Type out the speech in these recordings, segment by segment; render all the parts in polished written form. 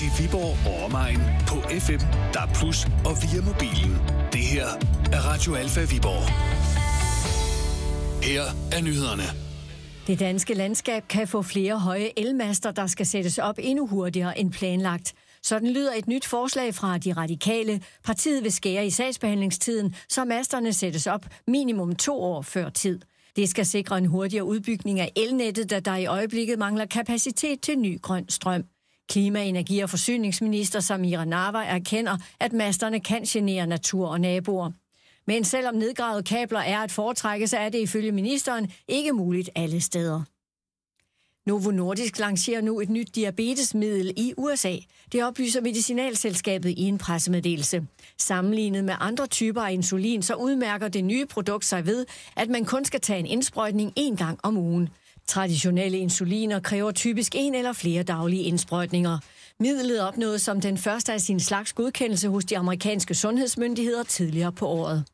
til Viborg og omegn på FM, DAB+ og via mobilen. Det her er Radio Alfa Viborg. Her er nyhederne. Det danske landskab kan få flere høje elmaster, der skal sættes op endnu hurtigere end planlagt. Sådan lyder et nyt forslag fra De Radikale. Partiet vil skære i sagsbehandlingstiden, så masterne sættes op minimum 2 år før tid. Det skal sikre en hurtigere udbygning af elnettet, da der i øjeblikket mangler kapacitet til ny grøn strøm. Klima-, energi- og forsyningsminister Samira Nawa erkender, at masterne kan genere natur og naboer. Men selvom nedgravede kabler er at foretrække, så er det ifølge ministeren ikke muligt alle steder. Novo Nordisk lancerer nu et nyt diabetesmiddel i USA. Det oplyser Medicinalselskabet i en pressemeddelelse. Sammenlignet med andre typer af insulin, så udmærker det nye produkt sig ved, at man kun skal tage en indsprøjtning 1 gang om ugen. Traditionelle insuliner kræver typisk 1 eller flere daglige indsprøjtninger. Midlet opnåede som den første af sin slags godkendelse hos de amerikanske sundhedsmyndigheder tidligere på året.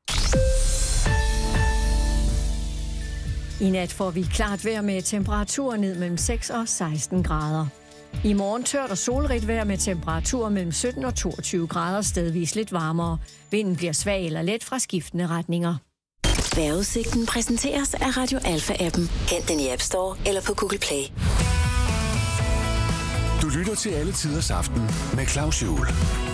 I nat får vi klart vejr med temperaturer ned mellem 6 og 16 grader. I morgen tørt og solrigt vejr med temperaturer mellem 17 og 22 grader, stedvis lidt varmere. Vinden bliver svag eller let fra skiftende retninger. Vejrudsigten præsenteres af Radio Alfa-appen. Hent den i App Store eller på Google Play. Du lytter til Alle Tiders Aften med Claus Juhl.